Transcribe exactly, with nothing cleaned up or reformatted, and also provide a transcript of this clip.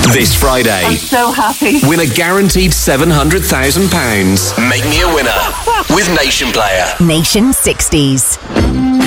This Friday, I'm so happy. win a guaranteed seven hundred thousand pounds. Make me a winner with Nation Player. Nation sixties.